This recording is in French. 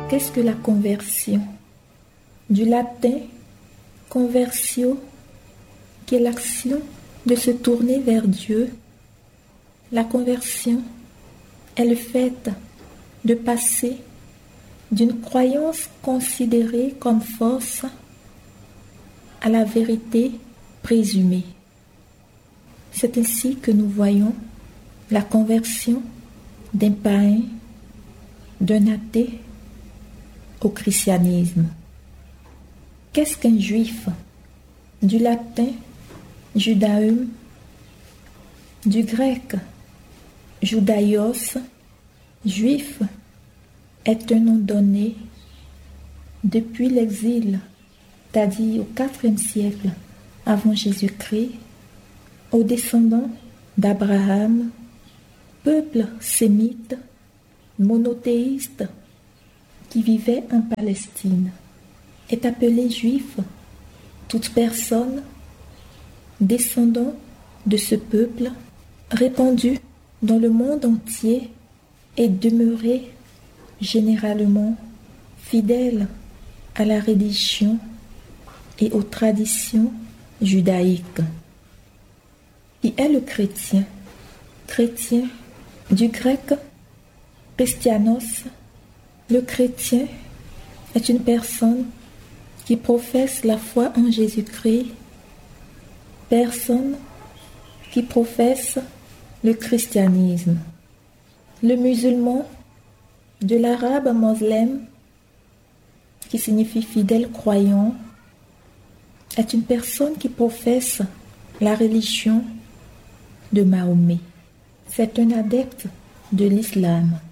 Qu'est-ce que la conversion? Du latin conversio, qui est l'action de se tourner vers Dieu. La conversion est le fait de passer d'une croyance considérée comme fausse à la vérité présumée. C'est ainsi que nous voyons la conversion d'un païen, d'un athée au christianisme. Qu'est-ce qu'un juif? Du latin judaeum, du grec judaios, juif est un nom donné depuis l'exil, c'est-à-dire au IVe siècle avant Jésus-Christ, aux descendants d'Abraham, peuple sémite, monothéiste, qui vivait en Palestine. Est appelé juif toute personne descendant de ce peuple répandu dans le monde entier et demeuré généralement fidèle à la religion et aux traditions judaïques. Qui est le chrétien? Chrétien du grec Christianos. Le chrétien est une personne qui professe la foi en Jésus-Christ, personne qui professe le christianisme. Le musulman, de l'arabe moslem, qui signifie fidèle croyant, est une personne qui professe la religion de Mahomet. C'est un adepte de l'islam.